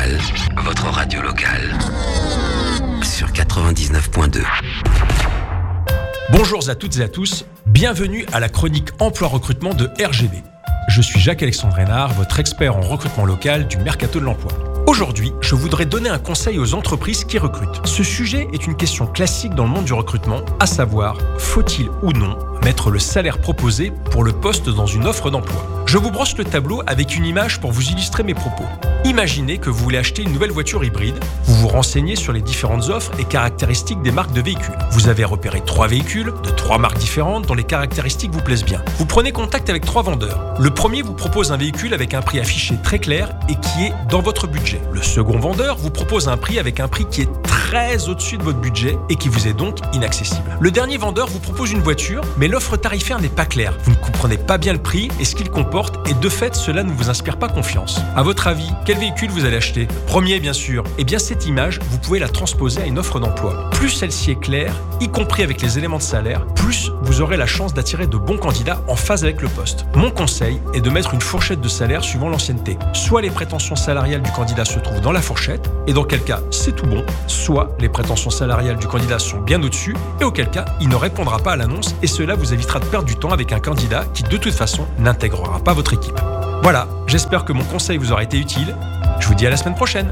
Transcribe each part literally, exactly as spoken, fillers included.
locale, votre radio locale, sur quatre-vingt-dix-neuf point deux. Bonjour à toutes et à tous, bienvenue à la chronique emploi-recrutement de R G B. Je suis Jacques-Alexandre Reynard, votre expert en recrutement local du Mercato de l'Emploi. Aujourd'hui, je voudrais donner un conseil aux entreprises qui recrutent. Ce sujet est une question classique dans le monde du recrutement, à savoir, faut-il ou non mettre le salaire proposé pour le poste dans une offre d'emploi ? Je vous brosse le tableau avec une image pour vous illustrer mes propos. Imaginez que vous voulez acheter une nouvelle voiture hybride. Vous vous renseignez sur les différentes offres et caractéristiques des marques de véhicules. Vous avez repéré trois véhicules de trois marques différentes dont les caractéristiques vous plaisent bien. Vous prenez contact avec trois vendeurs. Le premier vous propose un véhicule avec un prix affiché très clair et qui est dans votre budget. Le second vendeur vous propose un prix avec un prix qui est très au-dessus de votre budget et qui vous est donc inaccessible. Le dernier vendeur vous propose une voiture, mais l'offre tarifaire n'est pas claire. Vous ne comprenez pas bien le prix et ce qu'il comporte et de fait, cela ne vous inspire pas confiance. À votre avis, quel véhicule vous allez acheter ? Premier, bien sûr. Eh bien, cette image, vous pouvez la transposer à une offre d'emploi. Plus celle-ci est claire, y compris avec les éléments de salaire, plus vous aurez la chance d'attirer de bons candidats en phase avec le poste. Mon conseil est de mettre une fourchette de salaire suivant l'ancienneté. Soit les prétentions salariales du candidat se trouvent dans la fourchette, et dans quel cas c'est tout bon, soit les prétentions salariales du candidat sont bien au-dessus, et auquel cas il ne répondra pas à l'annonce, et cela vous évitera de perdre du temps avec un candidat qui de toute façon n'intégrera pas votre équipe. Voilà, j'espère que mon conseil vous aura été utile. Je vous dis à la semaine prochaine.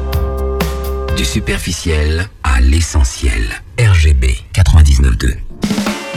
Du superficiel à l'essentiel. R G B quatre-vingt-dix-neuf point deux.